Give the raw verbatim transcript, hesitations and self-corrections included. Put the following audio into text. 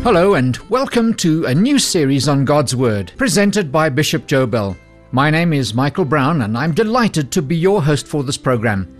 Hello and welcome to a new series on God's Word, presented by Bishop Joe Bell. My name is Michael Brown and I'm delighted to be your host for this program.